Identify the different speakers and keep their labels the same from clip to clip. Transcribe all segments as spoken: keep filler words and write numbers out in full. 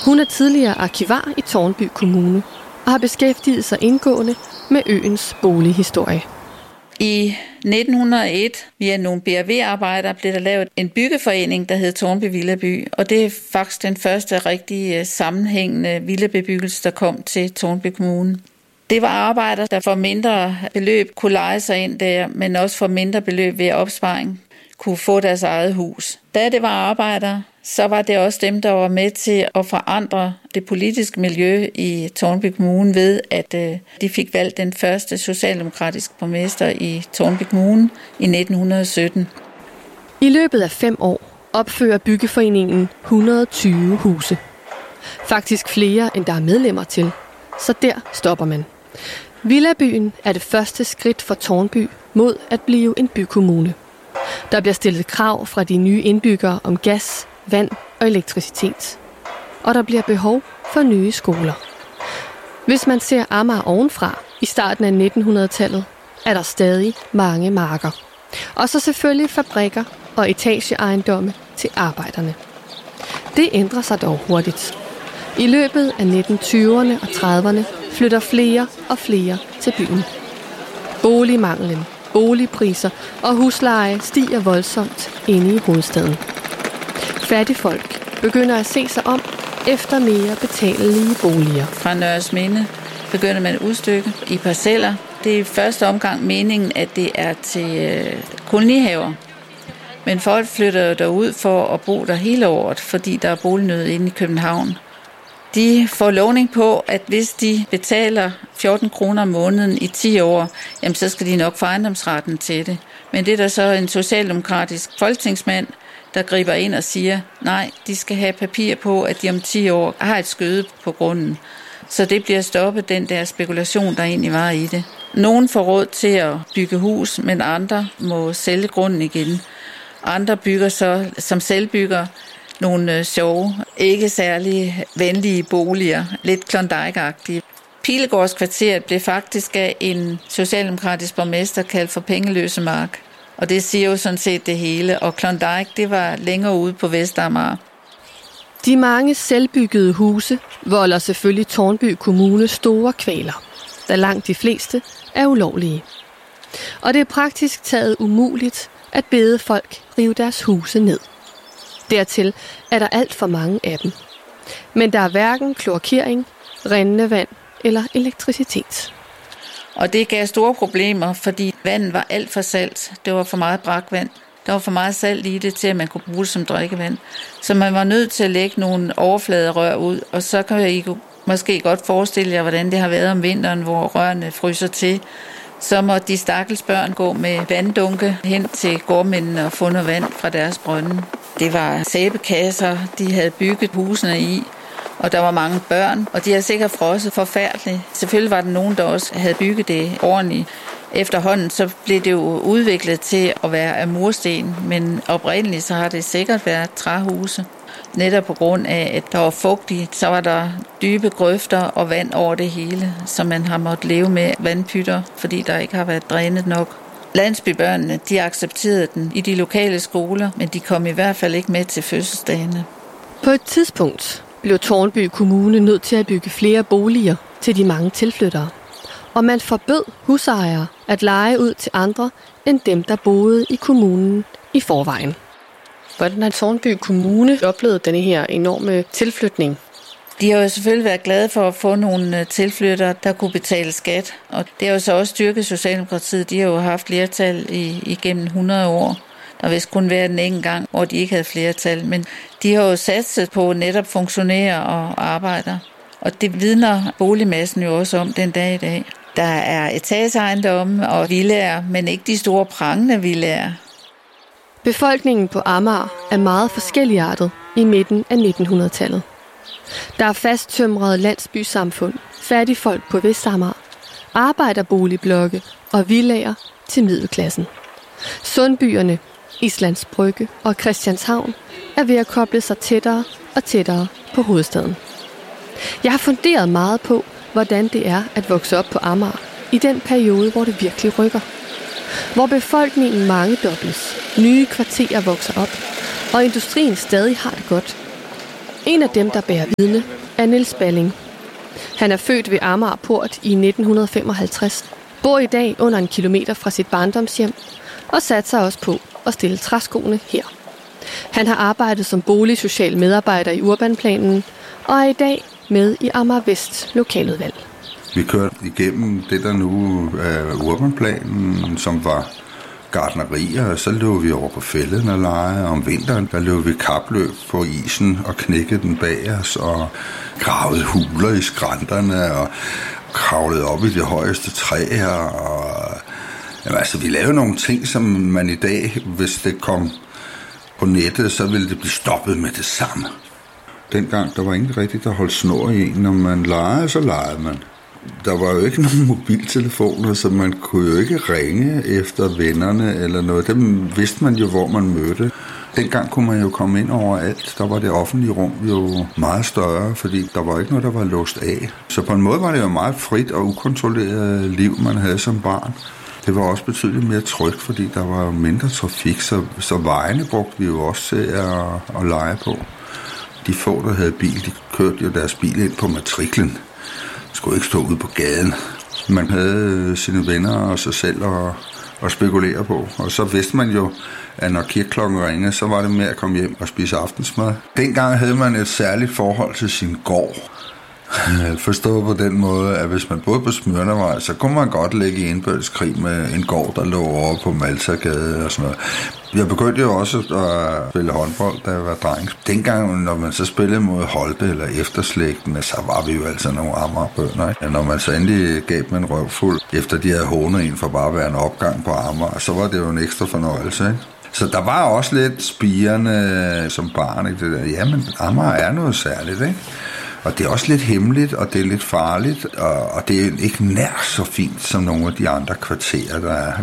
Speaker 1: Hun er tidligere arkivar i Tårnby Kommune og har beskæftiget sig indgående med øens bolighistorie.
Speaker 2: I nitten hundrede og et, via nogle B R V-arbejdere, blev der lavet en byggeforening, der hed Tårnby Villaby, og det er faktisk den første rigtig sammenhængende villabebyggelse, der kom til Tårnby Kommune. Det var arbejdere, der for mindre beløb kunne leje sig ind der, men også for mindre beløb ved opsparing kunne få deres eget hus. Da det var arbejdere, så var det også dem, der var med til at forandre det politiske miljø i Tårnby Kommune ved, at de fik valgt den første socialdemokratiske borgmester i Tårnby Kommune i nitten sytten.
Speaker 1: I løbet af fem år opfører byggeforeningen et hundrede og tyve huse. Faktisk flere, end der er medlemmer til. Så der stopper man. Villabyen er det første skridt for Tårnby mod at blive en bykommune. Der bliver stillet krav fra de nye indbyggere om gas, vand og elektricitet. Og der bliver behov for nye skoler. Hvis man ser Amager ovenfra i starten af nitten hundrede-tallet, er der stadig mange marker. Og så selvfølgelig fabrikker og etageejendomme til arbejderne. Det ændrer sig dog hurtigt. I løbet af nitten tyverne og trediverne flytter flere og flere til byen. Boligmanglen, boligpriser og husleje stiger voldsomt inde i hovedstaden. Fattigfolk begynder at se sig om efter mere betalelige boliger.
Speaker 2: Fra Nørresminde begynder man at udstykke i parceller. Det er i første omgang meningen, at det er til øh, kolonihaver. Men folk flytter derud for at bo der hele året, fordi der er bolignød inde i København. De får lovning på, at hvis de betaler fjorten kroner om måneden i ti år, jamen så skal de nok få ejendomsretten til det. Men det er der så en socialdemokratisk folketingsmand, der griber ind og siger, nej, de skal have papir på, at de om ti år har et skøde på grunden. Så det bliver stoppet, den der spekulation, der egentlig var i det. Nogen får råd til at bygge hus, men andre må sælge grunden igen. Andre bygger så som selvbygger nogle sjove, ikke særlig venlige boliger, lidt Klondike-agtige. Pilegårdskvarteret blev faktisk af en socialdemokratisk borgmester kaldt for Pengeløse Mark. Og det siger jo sådan set det hele. Og Klondike, det var længere ude på Vestamager.
Speaker 1: De mange selvbyggede huse volder selvfølgelig Tårnby Kommune store kvaler, da langt de fleste er ulovlige. Og det er praktisk taget umuligt at bede folk rive deres huse ned. Dertil er der alt for mange af dem. Men der er hverken kloakering, rindende vand eller elektricitet.
Speaker 2: Og det gav store problemer, fordi vandet var alt for salt. Det var for meget brakvand. Der var for meget salt i det til, at man kunne bruge det som drikkevand. Så man var nødt til at lægge nogle overfladerør ud, og så kan I måske godt forestille jer, hvordan det har været om vinteren, hvor rørene fryser til. Så måtte de stakkels børn gå med vanddunke hen til gårdmændene og få noget vand fra deres brønde. Det var sæbekasser, de havde bygget husene i, og der var mange børn, og de havde sikkert frosset forfærdeligt. Selvfølgelig var der nogen, der også havde bygget det ordentligt. Efterhånden så blev det jo udviklet til at være af mursten, men oprindeligt så har det sikkert været træhuse. Netop på grund af, at der var fugtigt, så var der dybe grøfter og vand over det hele, så man har måttet leve med vandpytter, fordi der ikke har været drænet nok. Landsbybørnene, de accepterede den i de lokale skoler, men de kom i hvert fald ikke med til fødselsdagene.
Speaker 1: På et tidspunkt blev Tårnby Kommune nødt til at bygge flere boliger til de mange tilflyttere. Og man forbød husejere at leje ud til andre end dem, der boede i kommunen i forvejen. Hvordan har Tårnby Kommune oplevet denne her enorme tilflytning?
Speaker 2: De har jo selvfølgelig været glade for at få nogle tilflyttere, der kunne betale skat. Og det har jo så også styrket Socialdemokratiet. De har jo haft flertal i, igennem hundrede år. Der vist kun været en enkelt gang, hvor de ikke havde flertal. Men de har jo satset på netop funktionærer og arbejdere. Og det vidner boligmassen jo også om den dag i dag. Der er etageejendomme og villaer, men ikke de store prangende villaer.
Speaker 1: Befolkningen på Amager er meget forskelligartet i midten af nitten hundrede-tallet. Der er fasttømrede landsbysamfund, fattigfolk på Vestamager, arbejderboligblokke og villaer til middelklassen. Sundbyerne, Islands Brygge og Christianshavn er ved at koble sig tættere og tættere på hovedstaden. Jeg har funderet meget på, hvordan det er at vokse op på Amager i den periode, hvor det virkelig rykker. Hvor befolkningen mangedobles, nye kvarterer vokser op, og industrien stadig har det godt. En af dem, der bærer vidne, er Niels Balling. Han er født ved Amager Port i nitten femoghalvtreds, bor i dag under en kilometer fra sit barndomshjem og satte sig også på at stille træskoene her. Han har arbejdet som boligsocial medarbejder i Urbanplanen og er i dag med i Amager Vest lokaludvalg.
Speaker 3: Vi kørte igennem det, der nu er Urbanplanen, som var gartnerier, og så løb vi over på fælden og lege. Om vinteren, der løb vi kapløb på isen og knækkede den bag os, og gravede huler i skrænterne, og kravlede op i de højeste træer. Og, jamen, altså, vi lavede nogle ting, som man i dag, hvis det kom på nettet, så ville det blive stoppet med det samme. Dengang, der var ingen rigtig, der holdt snor i en. Når man legede, så legede man. Der var jo ikke nogen mobiltelefoner, så man kunne jo ikke ringe efter vennerne eller noget. Dem vidste man jo, hvor man mødte. Dengang kunne man jo komme ind overalt. Der var det offentlige rum jo meget større, fordi der var ikke noget, der var låst af. Så på en måde var det jo meget frit og ukontrolleret liv, man havde som barn. Det var også betydeligt mere trygt, fordi der var mindre trafik, så, så vejene brugte vi jo også til at, at lege på. De få, der havde bil, de kørte jo deres bil ind på matriklen. Skulle ikke stå ude på gaden. Man havde sine venner og sig selv at, at spekulere på. Og så vidste man jo, at når kirkeklokken ringede, så var det med at komme hjem og spise aftensmad. Dengang havde man et særligt forhold til sin gård. Forstået på den måde, at hvis man boede på Smyrnavej, så kunne man godt lægge i indbørdskrig med en gård, der lå over på Maltagade og sådan noget. Jeg begyndte jo også at spille håndbold, da jeg var dreng. Dengang, når man så spillede mod Holte eller Efterslægten, så var vi jo altså nogle Amagerbønder, ikke? Når man så endelig gav dem en røvfuld, efter de havde hånet en for bare at være en opgang på Amager, så var det jo en ekstra fornøjelse, ikke? Så der var også lidt spirende som barn, ikke? Det der, jamen, Amager er noget særligt, ikke? Og det er også lidt hemmeligt, og det er lidt farligt, og, og det er ikke nær så fint som nogle af de andre kvarterer, der er.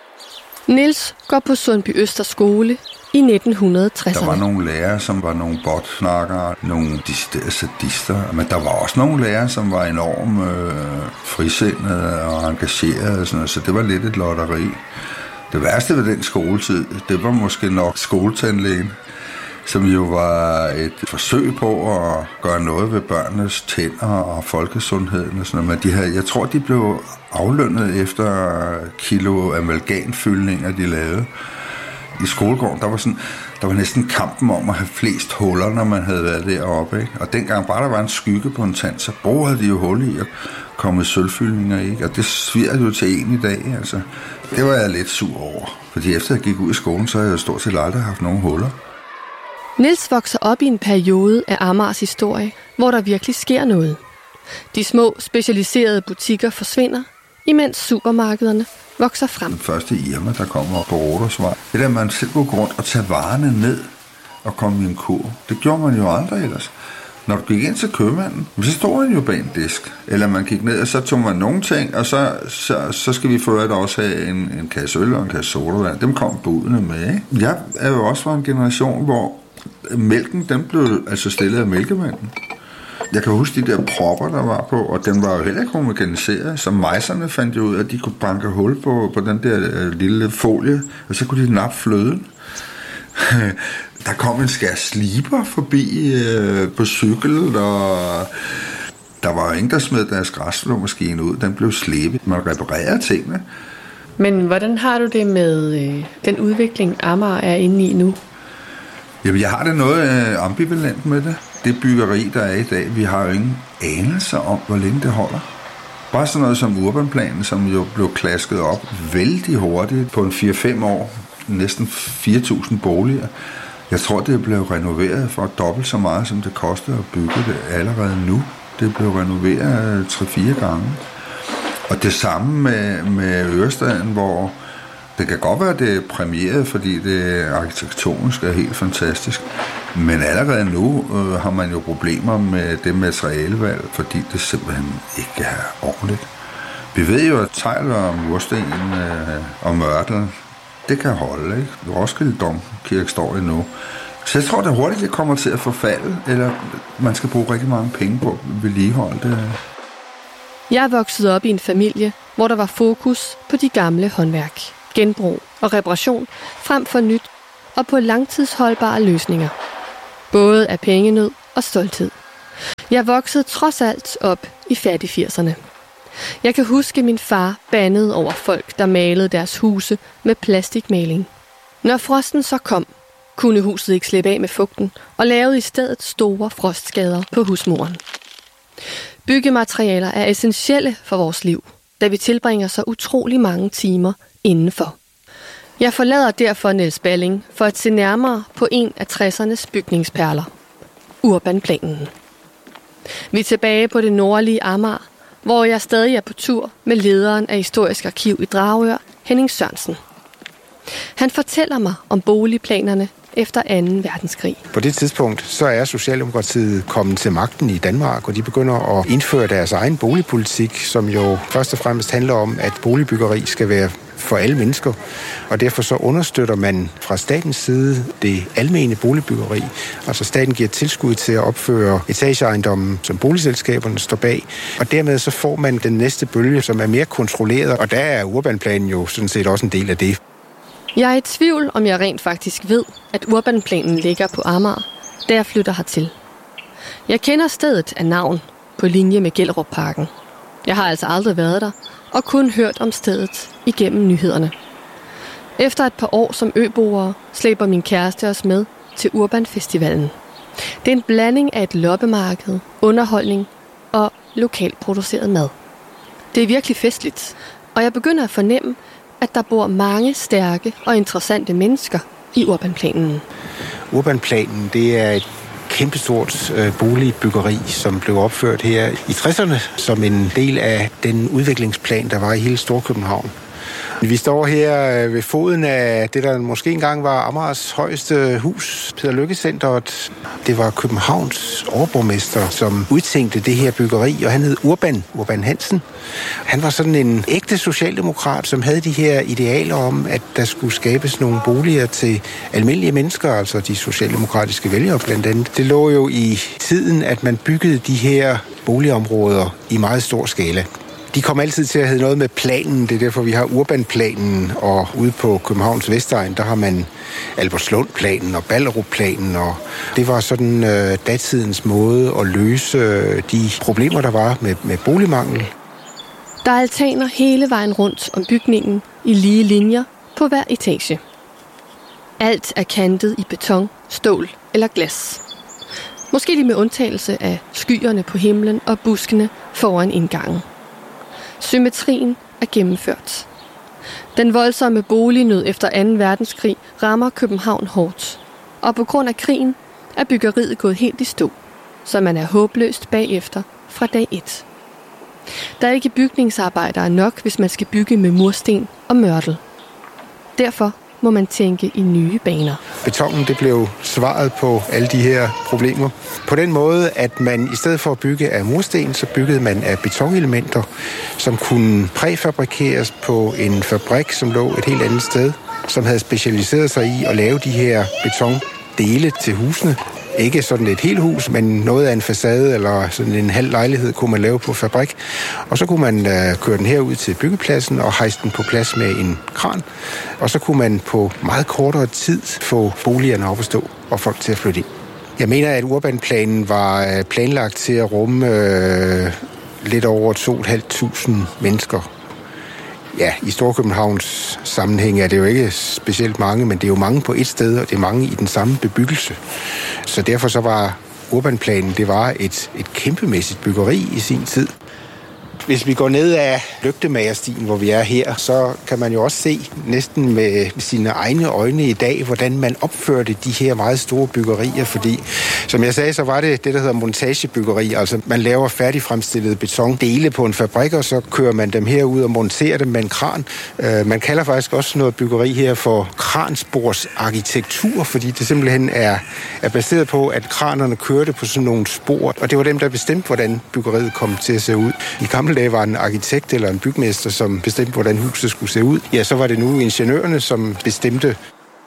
Speaker 1: Niels går på Sundby Øster skole i nitten tresserne.
Speaker 3: Der var nogle lærere, som var nogle botsnakkere, nogle deciderede sadister, men der var også nogle lærere, som var enormt øh, frisindede og engagerede, og sådan noget, så det var lidt et lotteri. Det værste ved den skoletid, det var måske nok skoletandlægen, som jo var et forsøg på at gøre noget ved børnenes tænder og folkesundheden og sådan noget. Men de havde, jeg tror, de blev aflønnet efter kilo amalgamfyldninger, de lavede. I skolegården, der var, sådan, der var næsten kampen om at have flest huller, når man havde været deroppe, ikke? Og dengang bare der var en skygge på en tand, så brugede de jo hul i at komme sølvfyldninger, ikke? Og det svirrede jo til en i dag, altså. Det var jeg lidt sur over, fordi efter jeg gik ud i skolen, så havde jeg stort set aldrig haft nogen huller.
Speaker 1: Niels vokser op i en periode af Amagers historie, hvor der virkelig sker noget. De små specialiserede butikker forsvinder, imens supermarkederne vokser frem.
Speaker 3: Den første Irma, der kommer op på Rodersvej, det der, man selv kunne gå rundt og tage varerne ned og komme i en kur. Det gjorde man jo aldrig ellers. Når du gik ind til købmanden, så stod han jo bag en disk. Eller man gik ned, og så tog man nogle ting, og så, så, så skal vi for øvrigt også have en, en kasse øl og en kasse sodavand. Dem kom budene med, ikke? Jeg er jo også fra en generation, hvor mælken, den blev altså stillet af mælkemanden. Jeg kan huske de der propper, der var på, og den var jo heller ikke homogeniseret. Så mejserne fandt jo ud af, at de kunne banke hul på, på den der øh, lille folie, og så kunne de nappe fløden. Der kom en skær sliber forbi øh, på cykel, og der var jo ingen, der smed deres græsslåmaskine ud. Den blev slæbet. Man reparerede tingene.
Speaker 1: Men hvordan har du det med øh, den udvikling, Amager er inde i nu?
Speaker 3: Jamen, jeg har det noget øh, ambivalent med det. Det byggeri, der er i dag, vi har jo ingen anelse om, hvor længe det holder. Bare sådan noget som Urbanplanen, som jo blev klasket op vældig hurtigt på en fire fem år. Næsten fire tusind boliger. Jeg tror, det blev renoveret for dobbelt så meget, som det kostede at bygge det allerede nu. Det blev renoveret tre fire gange. Og det samme med, med Ørestaden, hvor det kan godt være, det er premieret, fordi det arkitektonisk er helt fantastisk. Men allerede nu øh, har man jo problemer med det materialevalg, fordi det simpelthen ikke er ordentligt. Vi ved jo, at tegl og mursten øh, og mørtel, det kan holde, ikke? Roskilde Domkirke står endnu. Så jeg tror, det hurtigt det kommer til at forfalde, eller man skal bruge rigtig mange penge på at vedligeholde det.
Speaker 1: Jeg er vokset op i en familie, hvor der var fokus på de gamle håndværk, genbrug og reparation frem for nyt og på langtidsholdbare løsninger. Både af pengenød og stolthed. Jeg voksede trods alt op i fattigfirserne. Jeg kan huske min far bandede over folk, der malede deres huse med plastikmaling. Når frosten så kom, kunne huset ikke slippe af med fugten og lavede i stedet store frostskader på husmuren. Byggematerialer er essentielle for vores liv, da vi tilbringer så utrolig mange timer indenfor. Jeg forlader derfor Niels Balling for at se nærmere på en af tressernes bygningsperler, Urbanplanen. Vi er tilbage på det nordlige Amager, hvor jeg stadig er på tur med lederen af Historisk Arkiv i Dragør, Henning Sørensen. Han fortæller mig om boligplanerne efter anden verdenskrig.
Speaker 4: På det tidspunkt så er Socialdemokratiet kommet til magten i Danmark, og de begynder at indføre deres egen boligpolitik, som jo først og fremmest handler om, at boligbyggeri skal være for alle mennesker, og derfor så understøtter man fra statens side det almene boligbyggeri. Altså staten giver tilskud til at opføre etageejendommen, som boligselskaberne står bag, og dermed så får man den næste bølge, som er mere kontrolleret, og der er Urbanplanen jo sådan set også en del af det.
Speaker 1: Jeg er i tvivl, om jeg rent faktisk ved, at Urbanplanen ligger på Amager, da jeg flytter hertil. Jeg kender stedet af navn på linje med Gellerupparken. Jeg har altså aldrig været der, og kun hørt om stedet igennem nyhederne. Efter et par år som øboere slæber min kæreste os med til Urbanfestivalen. Det er en blanding af et loppemarked, underholdning og lokalt produceret mad. Det er virkelig festligt, og jeg begynder at fornemme, at der bor mange stærke og interessante mennesker i Urbanplanen.
Speaker 4: Urbanplanen, det er et kæmpestort øh, boligbyggeri, som blev opført her i tresserne som en del af den udviklingsplan, der var i hele Storkøbenhavn. Vi står her ved foden af det, der måske engang var Amagers højeste hus, Peder Lykke Centeret. Det var Københavns overborgmester, som udtænkte det her byggeri, og han hed Urban, Urban Hansen. Han var sådan en ægte socialdemokrat, som havde de her idealer om, at der skulle skabes nogle boliger til almindelige mennesker, altså de socialdemokratiske vælgere blandt andet. Det lå jo i tiden, at man byggede de her boligområder i meget stor skala. De kom altid til at hedde noget med planen, det er derfor, vi har Urbanplanen, og ude på Københavns Vestegn, der har man Albertslundplanen og Ballerupplanen, og det var sådan øh, datidens måde at løse øh, de problemer, der var med, med boligmangel.
Speaker 1: Der er altaner hele vejen rundt om bygningen i lige linjer på hver etage. Alt er kantet i beton, stål eller glas. Måske lige med undtagelse af skyerne på himlen og buskene foran indgangen. Symmetrien er gennemført. Den voldsomme bolignød efter anden verdenskrig rammer København hårdt, og på grund af krigen er byggeriet gået helt i stå, så man er håbløst bagefter fra dag et. Der er ikke bygningsarbejdere nok, hvis man skal bygge med mursten og mørtel. Derfor må man tænke i nye baner.
Speaker 4: Betonen, det blev svaret på alle de her problemer. På den måde, at man i stedet for at bygge af mursten, så byggede man af betonelementer, som kunne præfabrikeres på en fabrik, som lå et helt andet sted, som havde specialiseret sig i at lave de her betondele til husene. Ikke sådan et helt hus, men noget af en facade eller sådan en halv lejlighed kunne man lave på fabrik. Og så kunne man øh, køre den herud til byggepladsen og hejse den på plads med en kran. Og så kunne man på meget kortere tid få boligerne op at stå og folk til at flytte ind. Jeg mener, at Urbanplanen var planlagt til at rumme øh, lidt over to tusind fem hundrede mennesker. Ja, i Storkøbenhavns sammenhæng er det jo ikke specielt mange, men det er jo mange på et sted, og det er mange i den samme bebyggelse. Så derfor så var Urbanplanen, det var et, et kæmpemæssigt byggeri i sin tid. Hvis vi går ned ad Lygtemagerstien, hvor vi er her, så kan man jo også se næsten med sine egne øjne i dag, hvordan man opførte de her meget store byggerier, fordi som jeg sagde, så var det det, der hedder montagebyggeri, altså man laver færdigfremstillede betondele på en fabrik, og så kører man dem herud og monterer dem med en kran. Man kalder faktisk også noget byggeri her for kransporsarkitektur, fordi det simpelthen er, er baseret på, at kranerne kørte på sådan nogle spor, og det var dem, der bestemte, hvordan byggeriet kom til at se ud. I gamle dage var en arkitekt eller en bygmester, som bestemte, hvordan huset skulle se ud. Ja, så var det nu ingeniørerne, som bestemte.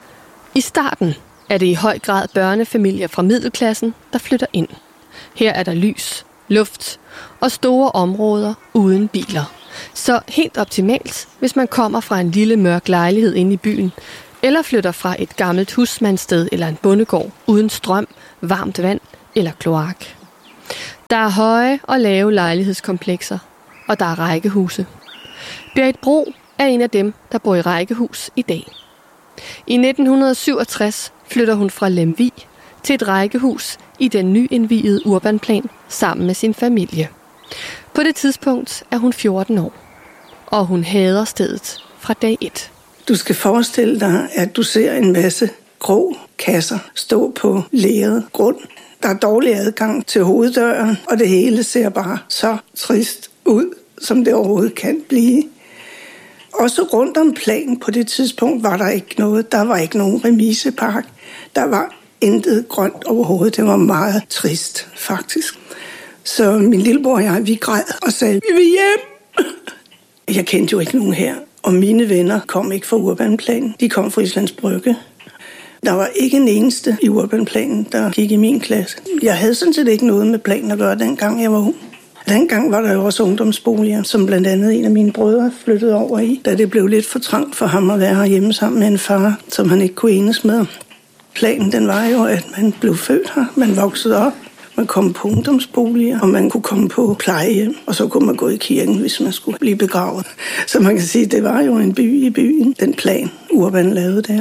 Speaker 1: I starten er det i høj grad børnefamilier fra middelklassen, der flytter ind. Her er der lys, luft og store områder uden biler. Så helt optimalt, hvis man kommer fra en lille mørk lejlighed inde i byen, eller flytter fra et gammelt husmandssted eller en bondegård uden strøm, varmt vand eller kloak. Der er høje og lave lejlighedskomplekser, og der er rækkehuse. Berit Bro er en af dem, der bor i rækkehus i dag. I nitten syvogtres flytter hun fra Lemvig til et rækkehus i den nyindviede Urbanplan sammen med sin familie. På det tidspunkt er hun fjorten år, og hun hader stedet fra dag et.
Speaker 5: Du skal forestille dig, at du ser en masse grå kasser stå på leret grund. Der er dårlig adgang til hoveddøren, og det hele ser bare så trist ud, som det overhovedet kan blive. Også rundt om planen på det tidspunkt var der ikke noget. Der var ikke nogen remisepark. Der var intet grønt overhovedet. Det var meget trist, faktisk. Så min lillebror og jeg, vi græd og sagde, vi vil hjem. Jeg kendte jo ikke nogen her, og mine venner kom ikke fra Urbanplanen. De kom fra Islands Brygge. Der var ikke en eneste i Urbanplanen, der gik i min klasse. Jeg havde sådan set ikke noget med planen at gøre, dengang jeg var ung. Dengang var der jo også ungdomsboliger, som blandt andet en af mine brødre flyttede over i, da det blev lidt for trangt for ham at være herhjemme sammen med en far, som han ikke kunne enes med. Planen den var jo, at man blev født her, man voksede op, man kom på ungdomsboliger, og man kunne komme på plejehjem, og så kunne man gå i kirken, hvis man skulle blive begravet. Så man kan sige, at det var jo en by i byen, den plan, Urban lavede der.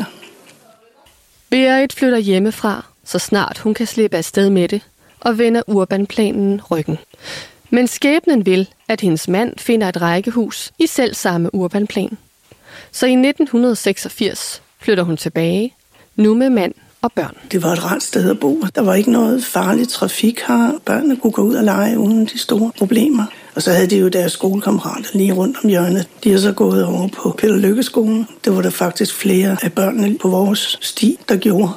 Speaker 1: Berit flytter hjemmefra, så snart hun kan slippe afsted med det, og vender Urbanplanen ryggen. Men skæbnen vil, at hendes mand finder et rækkehus i selv samme Urbanplan. Så i nitten seksogfirs flytter hun tilbage, nu med mand og børn.
Speaker 5: Det var et rart sted at bo. Der var ikke noget farlig trafik her. Børnene kunne gå ud og lege uden de store problemer. Og så havde de jo deres skolekammerater lige rundt om hjørnet. De er så gået over på Peter Lykke-skolen. Det var der faktisk flere af børnene på vores sti, der gjorde.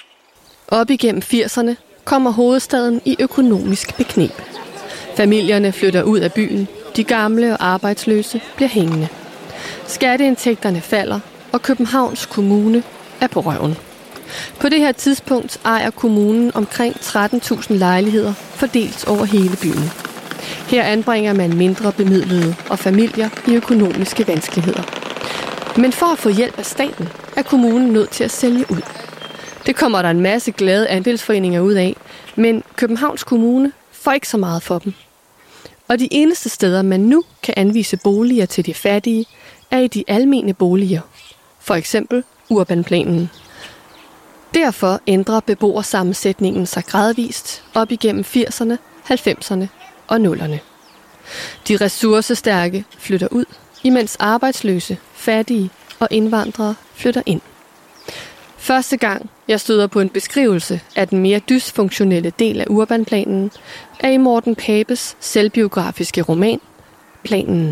Speaker 1: Op igennem firserne kommer hovedstaden i økonomisk bekneb. Familierne flytter ud af byen. De gamle og arbejdsløse bliver hængende. Skatteindtægterne falder, og Københavns Kommune er på røven. På det her tidspunkt ejer kommunen omkring tretten tusind lejligheder fordelt over hele byen. Her anbringer man mindre bemidlede og familier i økonomiske vanskeligheder. Men for at få hjælp af staten, er kommunen nødt til at sælge ud. Det kommer der en masse glade andelsforeninger ud af, men Københavns Kommune får ikke så meget for dem. Og de eneste steder, man nu kan anvise boliger til de fattige, er i de almene boliger. For eksempel Urbanplanen. Derfor ændrer beboersammensætningen sig gradvist op igennem firserne, halvfemserne og nullerne. De ressourcestærke flytter ud, imens arbejdsløse, fattige og indvandrere flytter ind. Første gang, jeg støder på en beskrivelse af den mere dysfunktionelle del af Urbanplanen, er i Morten Papes selvbiografiske roman, Planen.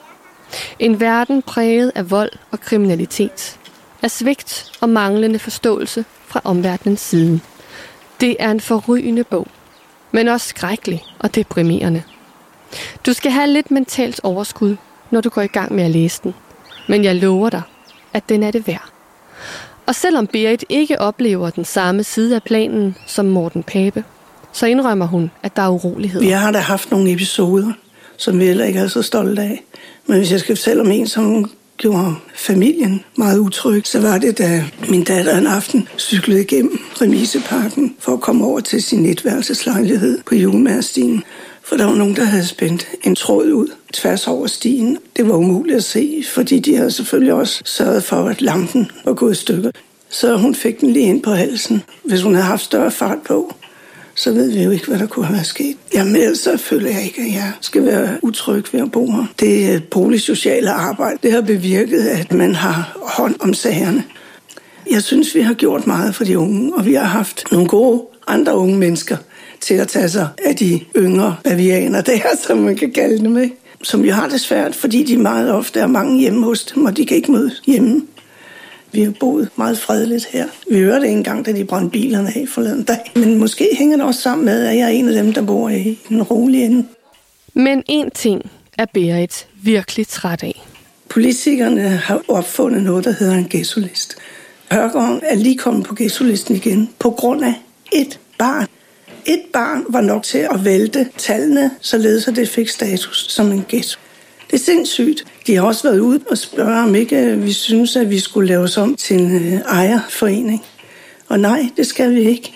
Speaker 1: En verden præget af vold og kriminalitet, af svigt og manglende forståelse fra omverdenens side. Det er en forrygende bog, men også skrækkelig og deprimerende. Du skal have lidt mentalt overskud, når du går i gang med at læse den, men jeg lover dig, at den er det værd. Og selvom Berit ikke oplever den samme side af planen som Morten Pape, så indrømmer hun, at der er urolighed.
Speaker 5: Vi har da haft nogle episoder, som vi heller ikke er så stolte af. Men hvis jeg skal fortælle om en, som gjorde familien meget utryg, så var det, da min datter en aften cyklede igennem Remiseparken for at komme over til sin etværelseslejlighed på Julemærstien. For der var nogen, der havde spændt en tråd ud tværs over stien. Det var umuligt at se, fordi de havde selvfølgelig også sørget for, at lampen var gået i stykker. Så hun fik den lige ind på halsen. Hvis hun havde haft større fart på, så ved vi jo ikke, hvad der kunne have sket. Jamen ellers så føler jeg ikke, at jeg skal være utryg ved at bo her. Det boligsociale arbejde, det har bevirket, at man har hånd om sagerne. Jeg synes, vi har gjort meget for de unge, og vi har haft nogle gode andre unge mennesker til at tage sig af de yngre bavianer der, som man kan kalde dem, ikke? Som jo har det svært, fordi de meget ofte er mange hjemme hos dem, og de kan ikke mødes hjemme. Vi har boet meget fredeligt her. Vi hørte ikke engang, da de brændte bilerne af forleden dag. Men måske hænger det også sammen med, at jeg er en af dem, der bor i en rolig ende.
Speaker 1: Men en ting er Berit virkelig træt af.
Speaker 5: Politikerne har opfundet noget, der hedder en ghettoliste. Hørgaard er lige kommet på ghettolisten igen på grund af et barn. Et barn var nok til at vælte tallene, således at det fik status som en ghetto. Det er sindssygt. De har også været ude og spørge, om ikke vi synes, at vi skulle lave os om til en ejerforening. Og nej, det skal vi ikke.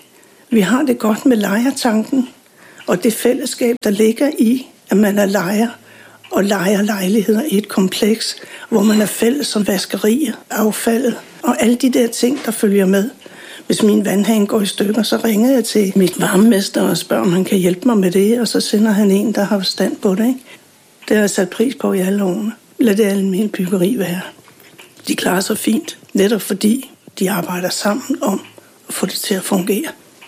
Speaker 5: Vi har det godt med lejertanken, og det fællesskab, der ligger i, at man er lejer, og lejer lejligheder i et kompleks, hvor man er fælles som vaskerier, affaldet, og alle de der ting, der følger med. Hvis min vandhane går i stykker, så ringer jeg til mit varmemester og spørger, om han kan hjælpe mig med det, og så sender han en, der har forstand på det. Ikke? Det har jeg sat pris på i alle årene. Lad det almindelige byggeri være. De klarer sig fint, netop fordi de arbejder sammen om at få det til at fungere.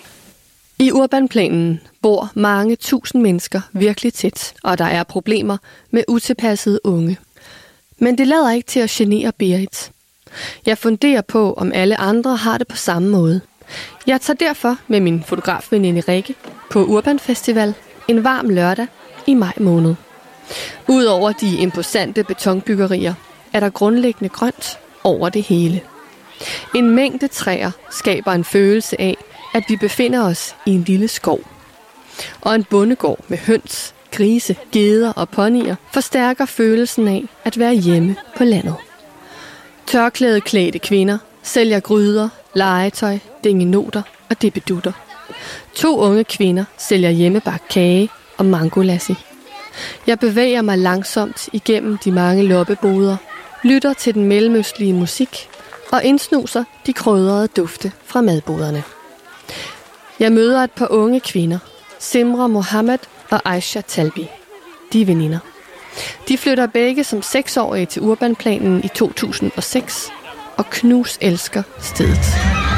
Speaker 1: I Urbanplanen bor mange tusind mennesker virkelig tæt, og der er problemer med utilpassede unge. Men det lader ikke til at genere Berit. Jeg funderer på, om alle andre har det på samme måde. Jeg tager derfor med min fotografveninde Rikke på Urban Festival en varm lørdag i maj måned. Udover de imposante betonbyggerier er der grundlæggende grønt over det hele. En mængde træer skaber en følelse af, at vi befinder os i en lille skov. Og en bondegård med høns, grise, geder og ponyer forstærker følelsen af at være hjemme på landet. Tørklædeklædte kvinder sælger gryder, legetøj, dingenoter og dippedutter. To unge kvinder sælger hjemmebagt kage og mangolassi. Jeg bevæger mig langsomt igennem de mange loppeboder, lytter til den mellemøstlige musik og indsnuser de krydrede dufte fra madboderne. Jeg møder et par unge kvinder, Simra Mohammed og Aisha Talbi. De er veninder. De flytter begge som seksårige til Urbanplanen i to tusind og seks og knus elsker stedet.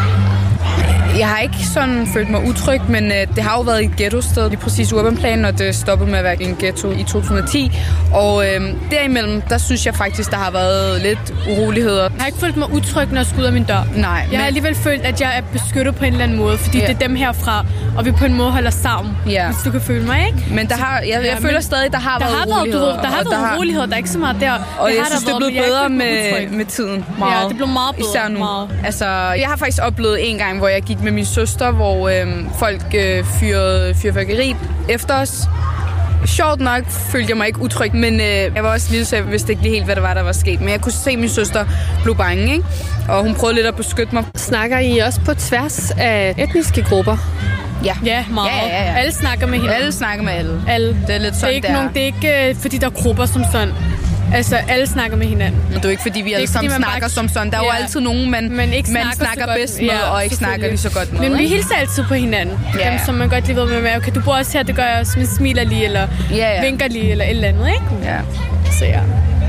Speaker 6: Jeg har ikke sådan følt mig utryg, men øh, det har jo været et ghetto-sted, lige præcis Urbanplanen, og det stoppede med at være en ghetto i to tusind og ti. Og øh, derimellem, der synes jeg faktisk, der har været lidt uroligheder.
Speaker 7: Jeg har ikke følt mig utryg, når jeg skulle ud af min dør.
Speaker 6: Nej.
Speaker 7: Jeg
Speaker 6: men...
Speaker 7: har alligevel følt, at jeg er beskyttet på en eller anden måde, fordi ja. det er dem herfra, og vi på en måde holder sammen,
Speaker 6: ja.
Speaker 7: hvis du kan føle mig, ikke?
Speaker 6: Men der har, jeg, jeg ja, føler stadig, der har
Speaker 7: der
Speaker 6: været
Speaker 7: har
Speaker 6: uroligheder.
Speaker 7: Været, der har været
Speaker 6: har...
Speaker 7: uroligheder, der er ikke så meget der.
Speaker 6: Og
Speaker 7: det
Speaker 6: jeg
Speaker 7: har
Speaker 6: synes,
Speaker 7: der
Speaker 6: det er blevet
Speaker 7: været,
Speaker 6: bedre med, med tiden. Meget.
Speaker 7: Ja, det blev meget bedre.
Speaker 6: Især nu.
Speaker 7: Meget.
Speaker 6: Altså, jeg har faktisk oplevet en gang, hvor jeg gik med min søster, hvor øh, folk øh, fyrede fyrværkeri efter os. Sjovt nok følte jeg mig ikke utryg, men øh, jeg var også lille, så jeg vidste ikke lige helt, hvad der var, der var sket. Men jeg kunne se, at min søster blev bange, ikke? Og hun prøvede lidt at beskytte mig.
Speaker 1: Snakker I også på tværs af etniske grupper?
Speaker 6: Ja.
Speaker 7: Ja, meget.
Speaker 6: Ja, ja, ja.
Speaker 7: Alle snakker med hinanden.
Speaker 6: Alle snakker med alle.
Speaker 7: alle.
Speaker 6: Det er lidt sådan,
Speaker 7: det er ikke
Speaker 6: der.
Speaker 7: nogen, det er ikke øh, fordi, der er grupper som sådan. Altså, alle snakker med hinanden.
Speaker 6: Men det er jo ikke, fordi vi alle sammen snakker bare... som sådan. Der er ja. jo altid nogen, man,
Speaker 7: man, ikke
Speaker 6: man
Speaker 7: snakker,
Speaker 6: snakker bedst med,
Speaker 7: ja,
Speaker 6: og ikke snakker lige så godt med.
Speaker 7: Men
Speaker 6: ikke?
Speaker 7: vi hilser altid på hinanden.
Speaker 6: Ja.
Speaker 7: Dem, som man godt lige ved med, okay, du bor også her, det gør jeg også, men smiler lige, eller
Speaker 6: ja, ja.
Speaker 7: vinker lige, eller et eller andet, ikke?
Speaker 6: Ja.
Speaker 7: Så ja.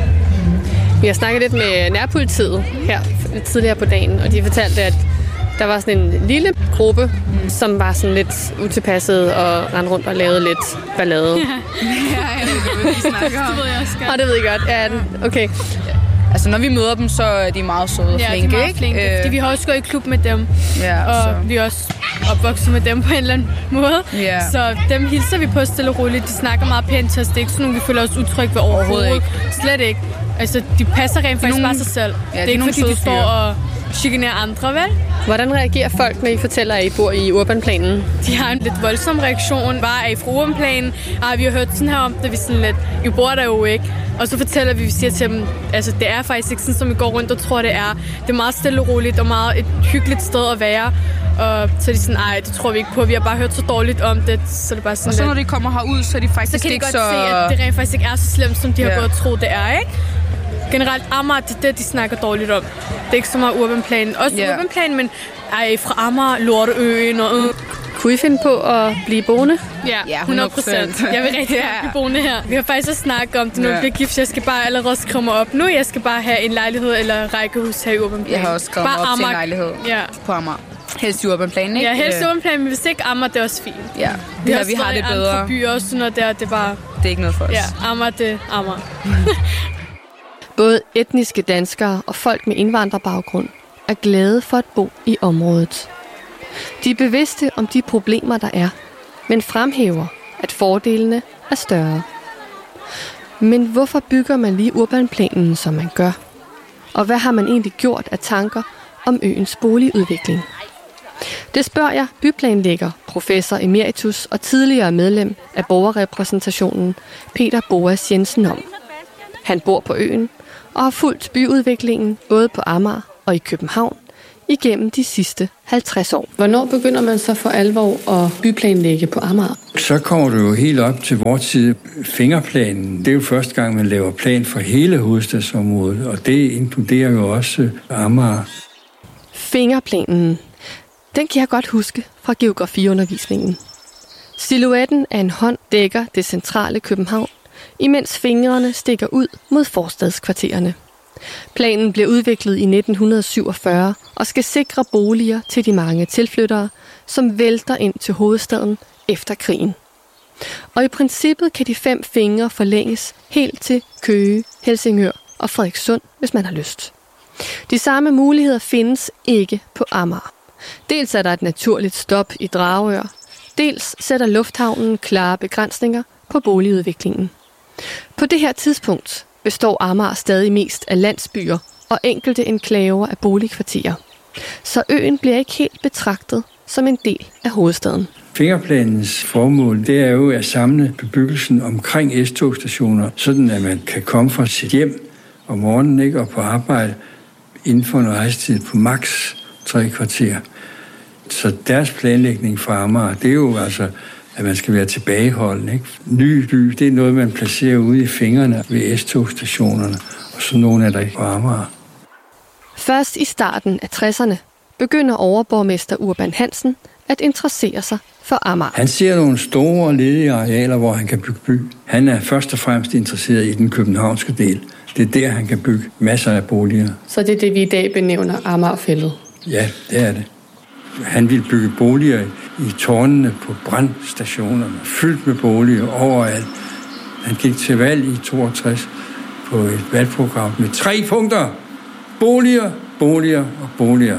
Speaker 1: Vi har snakket lidt med nærpolitiet her tidligere på dagen, og de fortalte, at der var sådan en lille gruppe, mm. som var sådan lidt utilpasset og rendte rundt og lavede lidt ballade.
Speaker 7: Ja, ja, det ved, de snakker om. Det ved jeg også godt.
Speaker 1: Og det ved jeg godt. Ja, okay.
Speaker 6: Altså, når vi møder dem, så er de meget søde og
Speaker 7: ja,
Speaker 6: flinke,
Speaker 7: de er meget
Speaker 6: ikke?
Speaker 7: flinke, øh... fordi vi har også gået i klub med dem.
Speaker 6: Ja,
Speaker 7: og
Speaker 6: så.
Speaker 7: vi er også opvokset med dem på en eller anden måde.
Speaker 6: Ja.
Speaker 7: Så dem hilser vi på stille og roligt. De snakker meget pænt til os. Det er ikke sådan nogle, vi føler os utrygge ved overhovedet. Ikke. Slet ikke. Altså, de passer rent faktisk
Speaker 6: nogle...
Speaker 7: bare sig selv.
Speaker 6: Ja,
Speaker 7: det er ikke, fordi de står og chikanerer andre, vel?
Speaker 1: Hvordan reagerer folk, når I fortæller, at I bor i Urbanplanen?
Speaker 7: De har en lidt voldsom reaktion. Bare er I fra Urbanplanen? Ah, vi har hørt sådan her om det. Vi sådan lidt, I bor der jo ikke. Og så fortæller vi, vi siger til dem, altså det er faktisk ikke sådan, som vi går rundt og tror, det er. Det er meget stille og roligt og meget et hyggeligt sted at være. Og så er de sådan, nej, det tror vi ikke på. Vi har bare hørt så dårligt om det. Så er det bare sådan
Speaker 6: og så
Speaker 7: lidt...
Speaker 6: når de kommer herud, så er de faktisk
Speaker 7: så kan de
Speaker 6: ikke
Speaker 7: godt
Speaker 6: så...
Speaker 7: se, at det rent faktisk ikke er så slemt, som de har
Speaker 6: ja.
Speaker 7: gået og troet, det er, ikke? Generelt Amager, det er det, de snakker dårligt om. Det er ikke så meget Urbanplanen. Også yeah. Urbanplanen, men ej, fra Amager, Lorteøen og... Øh.
Speaker 1: Kunne I finde på at blive boende?
Speaker 7: Ja, ja hundrede procent. Jeg vil rigtig gerne blive boende her. Vi har faktisk også snakket om det, når vi bliver gift. Jeg skal bare allerede skrive mig op nu. Jeg skal bare have en lejlighed eller rækkehus her i Urbanplanen.
Speaker 6: Jeg har også skrevet mig op Amager. Til en lejlighed ja. På Amager. Helst i Urbanplanen, ikke?
Speaker 7: Ja, helst i Urbanplanen, men hvis ikke Amager, det er også fint.
Speaker 6: Ja,
Speaker 7: vi har,
Speaker 6: vi har det bedre.
Speaker 7: Andre byer også, sådan noget der, det er bare...
Speaker 6: Det er ikke noget for os.
Speaker 7: Ja, Amager, det er Amager.
Speaker 1: Både etniske danskere og folk med indvandrerbaggrund er glade for at bo i området. De er bevidste om de problemer, der er, men fremhæver, at fordelene er større. Men hvorfor bygger man lige Urbanplanen, som man gør? Og hvad har man egentlig gjort af tanker om øens boligudvikling? Det spørger jeg byplanlægger, professor emeritus og tidligere medlem af borgerrepræsentationen Peter Boas Jensen om. Han bor på øen og har fulgt byudviklingen både på Amager og i København igennem de sidste halvtreds år. Hvornår begynder man så for alvor at byplanlægge på Amager?
Speaker 8: Så kommer du jo helt op til vores tid. Fingerplanen, det er jo første gang, man laver plan for hele hovedstadsområdet, og det inkluderer jo også Amager.
Speaker 1: Fingerplanen, den kan jeg godt huske fra geografiundervisningen. Silhuetten af en hånd dækker det centrale København, imens fingrene stikker ud mod forstadskvartererne. Planen blev udviklet i nitten syvogfyrre og skal sikre boliger til de mange tilflyttere, som vælter ind til hovedstaden efter krigen. Og i princippet kan de fem fingre forlænges helt til Køge, Helsingør og Frederikssund, hvis man har lyst. De samme muligheder findes ikke på Amager. Dels er der et naturligt stop i Dragør, dels sætter lufthavnen klare begrænsninger på boligudviklingen. På det her tidspunkt består Amager stadig mest af landsbyer og enkelte enklaver af boligkvarterer. Så øen bliver ikke helt betragtet som en del af hovedstaden.
Speaker 8: Fingerplanens formål, det er jo at samle bebyggelsen omkring S-togstationer, sådan at man kan komme fra sit hjem om morgenen, ikke, og på arbejde inden for en rejsetid på maks tre kvarter. Så deres planlægning for Amager, det er jo altså, at man skal være tilbageholdende. Ikke? Ny by, det er noget, man placerer ude i fingrene ved S-togstationerne, og så nogle er der ikke på Amager.
Speaker 1: Først i starten af tresserne begynder overborgmester Urban Hansen at interessere sig for Amager.
Speaker 8: Han ser nogle store ledige arealer, hvor han kan bygge by. Han er først og fremmest interesseret i den københavnske del. Det er der, han kan bygge masser af boliger.
Speaker 1: Så det er det, vi i dag benævner Amagerfældet?
Speaker 8: Ja, det er det. Han ville bygge boliger i tårnene på brandstationerne, fyldt med boliger overalt. Han gik til valg i toogtres på et valgprogram med tre punkter. Boliger, boliger og boliger.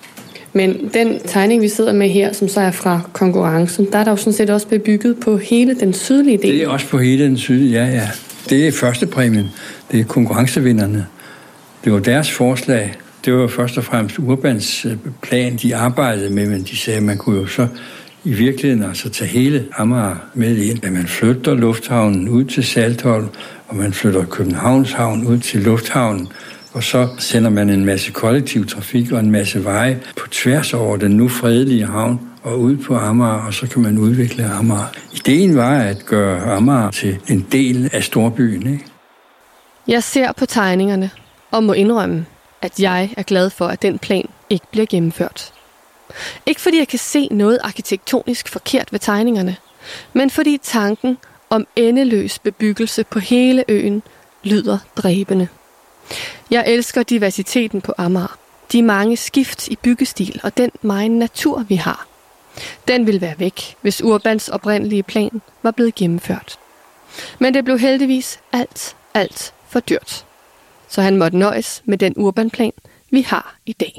Speaker 1: Men den tegning, vi sidder med her, som så er fra konkurrencen, der er der jo sådan set også bebygget på hele den sydlige del.
Speaker 8: Det er også på hele den sydlige, ja, ja. Det er første præmien. Det er konkurrencevinderne. Det var deres forslag. Det var først og fremmest Urbans plan, de arbejdede med, men de sagde, at man kunne jo så i virkeligheden altså tage hele Amager med ind. At man flytter lufthavnen ud til Saltholm, og man flytter Københavns Havn ud til lufthavnen, og så sender man en masse kollektiv trafik og en masse veje på tværs over den nu fredelige havn og ud på Amager, og så kan man udvikle Amager. Ideen var at gøre Amager til en del af storbyen, ikke?
Speaker 1: Jeg ser på tegningerne og må indrømme, at jeg er glad for, at den plan ikke bliver gennemført. Ikke fordi jeg kan se noget arkitektonisk forkert ved tegningerne, men fordi tanken om endeløs bebyggelse på hele øen lyder dræbende. Jeg elsker diversiteten på Amager, de mange skift i byggestil og den megen natur, vi har. Den ville være væk, hvis Urbans oprindelige plan var blevet gennemført. Men det blev heldigvis alt, alt for dyrt. Så han måtte nøjes med den urbanplan, vi har i dag.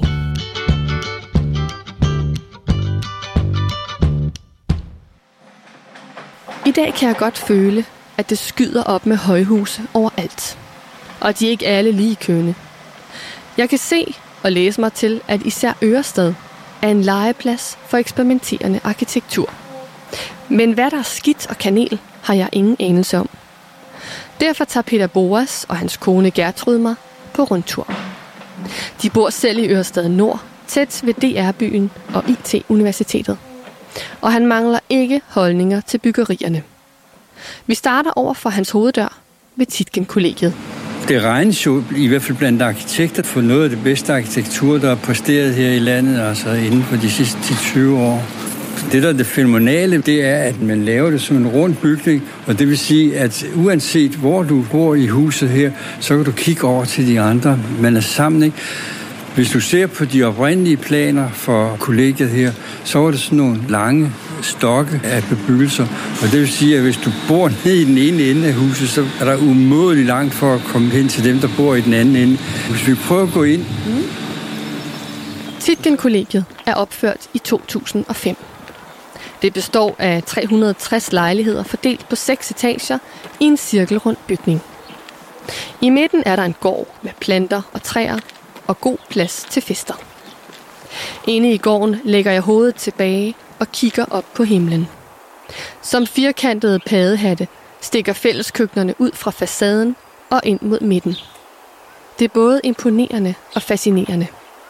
Speaker 1: I dag kan jeg godt føle, at det skyder op med højhuse overalt. Og de er ikke alle lige kønne. Jeg kan se og læse mig til, at især Ørestad er en legeplads for eksperimenterende arkitektur. Men hvad der er skidt og kanel, har jeg ingen anelse om. Derfor tager Peter Boas og hans kone Gertrud mig på rundtur. De bor selv i Ørestad Nord, tæt ved D R-byen og I T-universitetet. Og han mangler ikke holdninger til byggerierne. Vi starter over for hans hoveddør ved Tietgen-kollegiet.
Speaker 8: Det regnes jo i hvert fald blandt arkitekter for noget af det bedste arkitektur, der er præsteret her i landet, altså inden for de sidste ti til tyve år. Det, der er det fænomenale, det er, at man laver det som en rund bygning, og det vil sige, at uanset hvor du bor i huset her, så kan du kigge over til de andre. Man er sammen, ikke? Hvis du ser på de oprindelige planer for kollegiet her, så er det sådan nogle lange stokke af bebyggelser. Og det vil sige, at hvis du bor nede i den ene ende af huset, så er der umådeligt langt for at komme hen til dem, der bor i den anden ende. Hvis vi prøver at gå ind...
Speaker 1: Mm. Tietgen-kollegiet er opført i to tusind og fem. Det består af tre hundrede og tres lejligheder fordelt på seks etager i en cirkelrund bygning. I midten er der en gård med planter og træer og god plads til fester. Inde i gården lægger jeg hovedet tilbage og kigger op på himlen. Som firkantede paddehatte stikker fælleskøkkenerne ud fra facaden og ind mod midten. Det er både imponerende og fascinerende.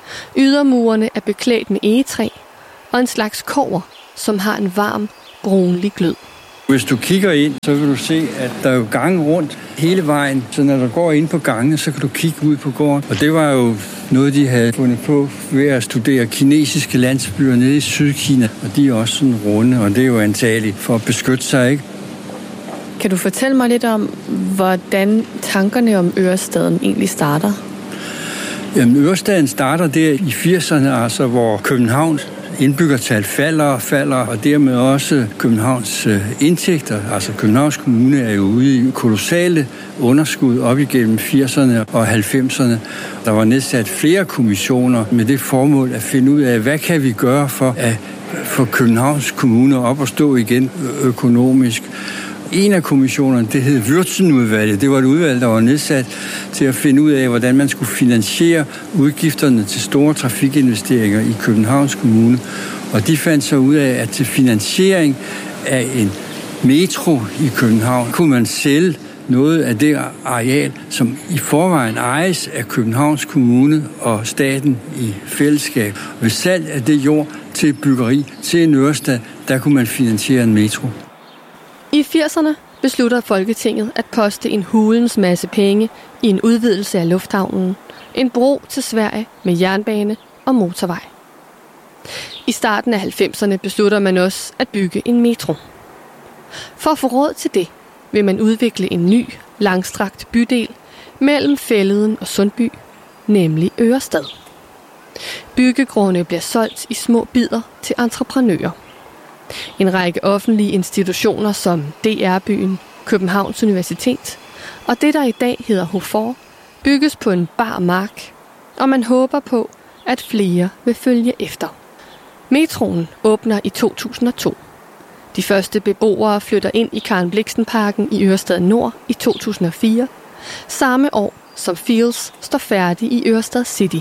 Speaker 1: Ydermurene er beklædt med egetræ og en slags kobber, som har en varm, brunlig glød.
Speaker 8: Hvis du kigger ind, så vil du se, at der er jo gange rundt hele vejen. Så når du går ind på gangene, så kan du kigge ud på gården. Og det var jo noget, de havde fundet på ved at studere kinesiske landsbyer nede i Sydkina. Og de er også sådan runde, og det er jo antageligt for at beskytte sig, ikke?
Speaker 1: Kan du fortælle mig lidt om, hvordan tankerne om Ørestaden egentlig starter?
Speaker 8: Jamen, Ørestaden starter der i firserne, altså hvor Københavns indbyggertal falder og falder, og dermed også Københavns indtægter. Altså Københavns Kommune er jo ude i kolossale underskud op igennem firserne og halvfemserne. Der var nedsat flere kommissioner med det formål at finde ud af, hvad kan vi gøre for at få Københavns Kommune op og stå igen økonomisk. En af kommissionerne, det hed Würtzenudvalget. Det var et udvalg, der var nedsat til at finde ud af, hvordan man skulle finansiere udgifterne til store trafikinvesteringer i Københavns Kommune. Og de fandt så ud af, at til finansiering af en metro i København, kunne man sælge noget af det areal, som i forvejen ejes af Københavns Kommune og staten i fællesskab. Ved salg af det jord til byggeri til en Ørestad, der kunne man finansiere en metro.
Speaker 1: I firserne beslutter Folketinget at poste en hulens masse penge i en udvidelse af lufthavnen, en bro til Sverige med jernbane og motorvej. I starten af halvfemserne beslutter man også at bygge en metro. For at få råd til det, vil man udvikle en ny, langstrakt bydel mellem Fælleden og Sundby, nemlig Ørestad. Byggegrunde bliver solgt i små bidder til entreprenører. En række offentlige institutioner som D R-byen, Københavns Universitet og det, der i dag hedder HOFOR, bygges på en bar mark, og man håber på, at flere vil følge efter. Metroen åbner i to tusind og to. De første beboere flytter ind i Karen Blixen-parken i Ørestad Nord i to tusind og fire, samme år som Fields står færdig i Ørestad City.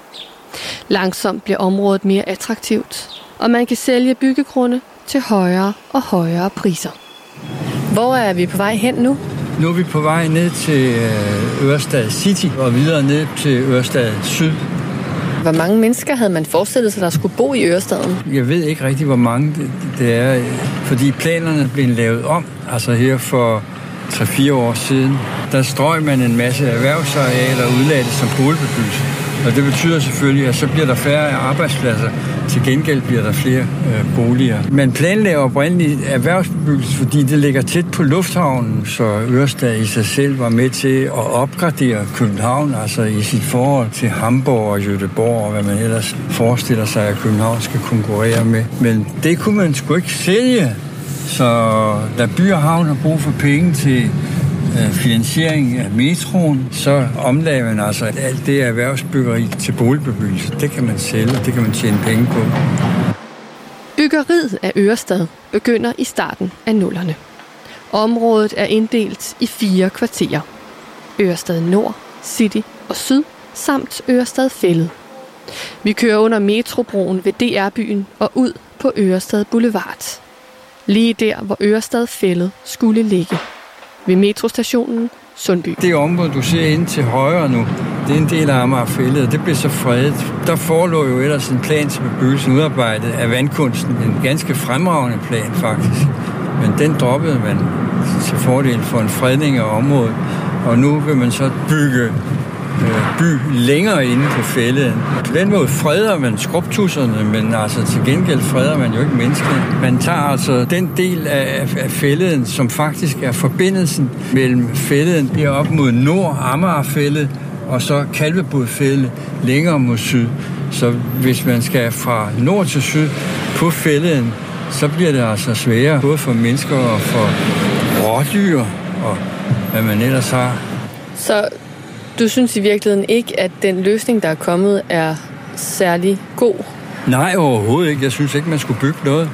Speaker 1: Langsomt bliver området mere attraktivt, og man kan sælge byggegrunde til højere og højere priser. Hvor er vi på vej hen nu?
Speaker 8: Nu er vi på vej ned til Ørestad City og videre ned til Ørestad Syd.
Speaker 1: Hvor mange mennesker havde man forestillet sig, der skulle bo i Ørestaden?
Speaker 8: Jeg ved ikke rigtig, hvor mange det, det er, fordi planerne blev lavet om, altså her for tre fire år siden. Der strøg man en masse erhvervsarealer og udlagde det som boligbebyggelse. Og det betyder selvfølgelig, at så bliver der færre arbejdspladser. Til gengæld bliver der flere øh, boliger. Man planlægger oprindeligt erhvervsbebyggelse, fordi det ligger tæt på lufthavnen, så Ørestad i sig selv var med til at opgradere København, altså i sit forhold til Hamburg og Göteborg, og hvad man ellers forestiller sig, at København skal konkurrere med. Men det kunne man sgu ikke sælge. Så da By og Havn har brug for penge til finansiering af metroen, så omlagde man altså alt det erhvervsbyggeri til boligbebyggelse. Det kan man sælge, det kan man tjene penge på.
Speaker 1: Byggeriet af Ørestad begynder i starten af nullerne. Området er inddelt i fire kvarterer. Ørestad Nord, City og Syd, samt Ørestad Fælled. Vi kører under metrobroen ved D R-byen og ud på Ørestad Boulevard. Lige der, hvor Ørestad Fælled skulle ligge. Ved metrostationen Sundby.
Speaker 8: Det område, du ser ind til højre nu, det er en del af Amagerfælled, og det blev så fredet. Der forelå jo ellers en plan til bebyggelsen udarbejdet af Vandkunsten. En ganske fremragende plan, faktisk. Men den droppede man til fordel for en fredning af området. Og nu vil man så bygge øh, by længere inde på fælleden. På den måde freder man skrubtusserne, men altså til gengæld freder man jo ikke menneskene. Man tager altså den del af, af fælleden, som faktisk er forbindelsen mellem fælleden bliver op mod nord, Amagerfælled, og så Kalvebodfælled længere mod syd. Så hvis man skal fra nord til syd på fælleden, så bliver det altså sværere, både for mennesker og for rådyr og hvad man ellers har.
Speaker 1: Så du synes i virkeligheden ikke, at den løsning, der er kommet, er særlig god?
Speaker 8: Nej, overhovedet ikke. Jeg synes ikke, man skulle bygge noget.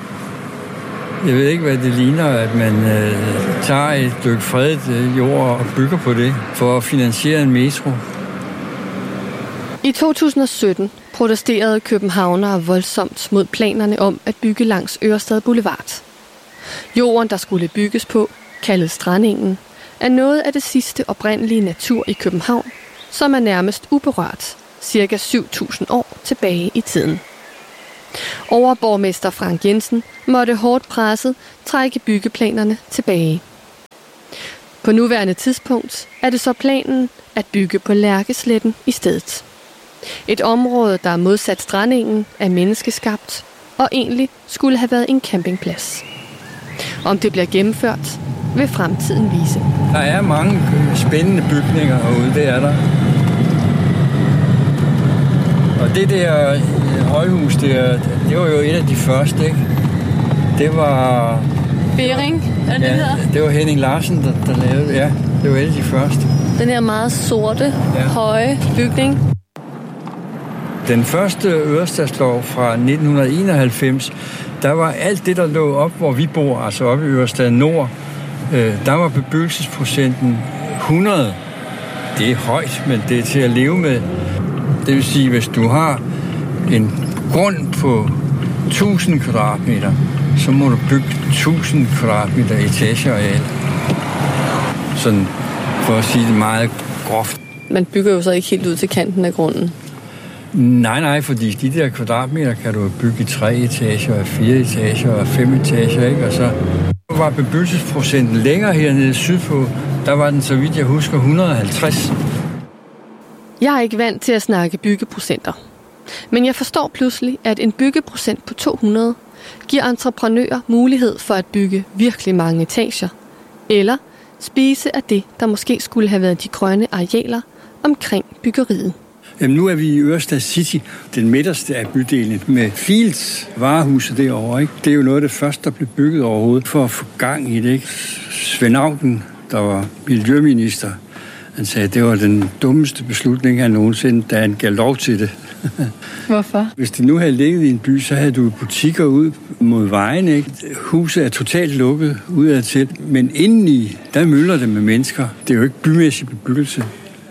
Speaker 8: Jeg ved ikke, hvad det ligner, at man øh, tager et stykke fredet øh, jord og bygger på det for at finansiere en metro.
Speaker 1: I to tusind og sytten protesterede københavnere voldsomt mod planerne om at bygge langs Ørestad Boulevard. Jorden, der skulle bygges på, kaldet Strandingen, er noget af det sidste oprindelige natur i København, som er nærmest uberørt cirka syv tusind år tilbage i tiden. Overborgmester Frank Jensen måtte hårdt presset trække byggeplanerne tilbage. På nuværende tidspunkt er det så planen at bygge på Lærkesletten i stedet. Et område, der er modsat strandingen, er menneskeskabt og egentlig skulle have været en campingplads. Om det bliver gennemført, vil fremtiden vise.
Speaker 8: Der er mange spændende bygninger herude, det er der. Og det der højhus, der, det var jo et af de første, ikke? Det var...
Speaker 1: Bering, er det
Speaker 8: ja,
Speaker 1: her?
Speaker 8: Det var Henning Larsen, der, der lavede, ja. Det var et af de første.
Speaker 1: Den her meget sorte, ja. høje bygning.
Speaker 8: Den første Ørestadslov fra nitten enoghalvfems, der var alt det, der lå op, hvor vi bor, altså oppe i Ørestad Nord, øh, der var bebyggelsesprocenten hundrede. Det er højt, men det er til at leve med. Det vil sige, hvis du har en grund på tusind kvadratmeter, så må du bygge tusind kvadratmeter etageareal. Sådan for at sige det meget groft.
Speaker 1: Man bygger jo så ikke helt ud til kanten af grunden.
Speaker 8: Nej, nej, fordi de der kvadratmeter kan du bygge i tre etager, og fire etager og fem etager, ikke? Og så var bebyggelsesprocenten længere hernede sydpå, der var den, så vidt jeg husker, et hundrede og halvtreds.
Speaker 1: Jeg er ikke vant til at snakke byggeprocenter. Men jeg forstår pludselig, at en byggeprocent på to hundrede giver entreprenører mulighed for at bygge virkelig mange etager, eller spise af det, der måske skulle have været de grønne arealer omkring byggeriet.
Speaker 8: Jamen, nu er vi i Ørestad City, den midterste af bydelen, med Fields varehuset derovre, ikke? Det er jo noget af det første, der blev bygget overhovedet for at få gang i det, ikke? Svend Auken, der var miljøminister, han sagde, at det var den dummeste beslutning, han nogensinde, da han gav lov til det.
Speaker 1: Hvorfor?
Speaker 8: Hvis det nu havde ligget i en by, så havde du butikker ud mod vejen, ikke? Huset er totalt lukket udadtil, men indeni, der mylder det med mennesker. Det er jo ikke bymæssig bebyggelse.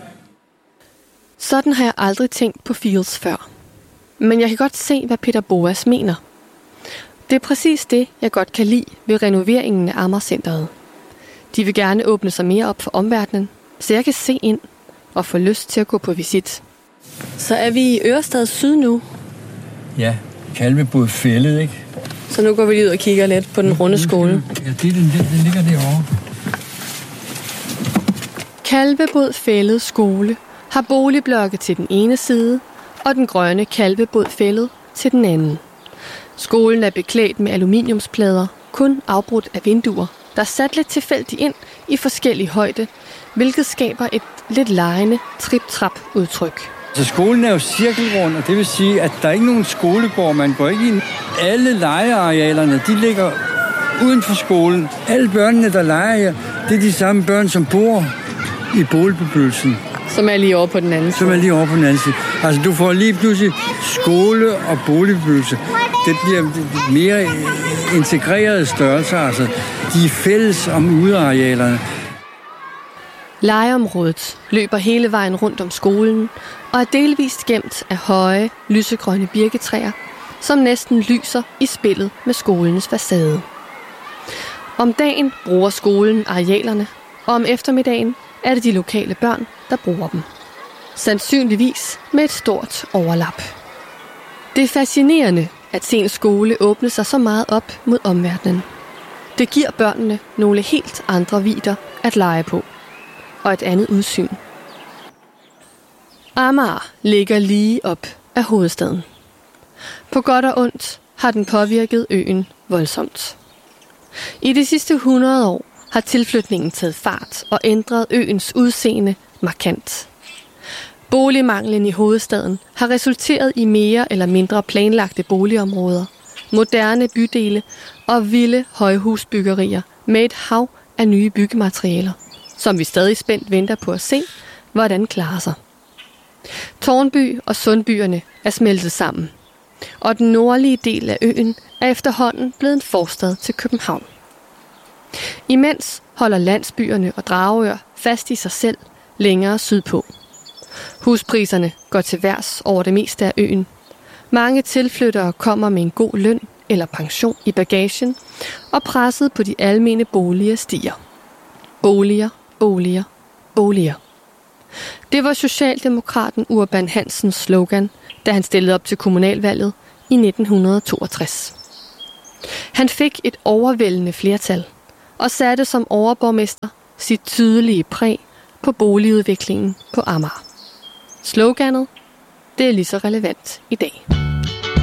Speaker 1: Sådan har jeg aldrig tænkt på Fields før. Men jeg kan godt se, hvad Peter Boas mener. Det er præcis det, jeg godt kan lide ved renoveringen af Amagercenteret. De vil gerne åbne sig mere op for omverdenen, så jeg kan se ind og få lyst til at gå på visit. Så er vi i Ørestad Syd nu.
Speaker 8: Ja, Kalvebod Fælled, ikke?
Speaker 1: Så nu går vi lige ud og kigger lidt på den runde skole.
Speaker 8: Ja, det, den, den ligger derovre.
Speaker 1: Kalvebod Fælled skole har boligblokke til den ene side, og den grønne Kalvebod Fælled til den anden. Skolen er beklædt med aluminiumsplader, kun afbrudt af vinduer, der er sat lidt tilfældigt ind i forskellig højde, hvilket skaber et lidt legende trip-trap-udtryk.
Speaker 8: Så skolen er jo cirkelrund, og det vil sige, at der er ikke nogen skolegård, man går ikke ind. Alle legearealerne, de ligger uden for skolen. Alle børnene, der leger her, det er de samme børn, som bor i boligbebyggelsen.
Speaker 1: Som er lige over på den anden side.
Speaker 8: Som er lige over på den anden side. Altså, du får lige pludselig skole og boligbebyggelse. Det bliver mere integrerede størrelser, altså. De er fælles om udearealerne.
Speaker 1: Legeområdet løber hele vejen rundt om skolen og er delvist gemt af høje, lysegrønne birketræer, som næsten lyser i spillet med skolens facade. Om dagen bruger skolen arealerne, og om eftermiddagen er det de lokale børn, der bruger dem. Sandsynligvis med et stort overlap. Det er fascinerende at se en skole åbne sig så meget op mod omverdenen. Det giver børnene nogle helt andre vidder at lege på, og et andet udsyn. Amager ligger lige op af hovedstaden. På godt og ondt har den påvirket øen voldsomt. I de sidste hundrede år har tilflytningen taget fart og ændret øens udseende markant. Boligmanglen i hovedstaden har resulteret i mere eller mindre planlagte boligområder, moderne bydele og vilde højhusbyggerier med et hav af nye byggematerialer, som vi stadig spændt venter på at se, hvordan klarer sig. Tårnby og Sundbyerne er smeltet sammen, og den nordlige del af øen er efterhånden blevet en forstad til København. Imens holder landsbyerne og Dragør fast i sig selv længere sydpå. Huspriserne går til værs over det meste af øen. Mange tilflyttere kommer med en god løn eller pension i bagagen, og presset på de almene boliger stiger. Boliger, boliger, boliger. Det var socialdemokraten Urban Hansens slogan, da han stillede op til kommunalvalget i nitten toogtres. Han fik et overvældende flertal og satte som overborgmester sit tydelige præg på boligudviklingen på Amager. Sloganet, det er lige så relevant i dag.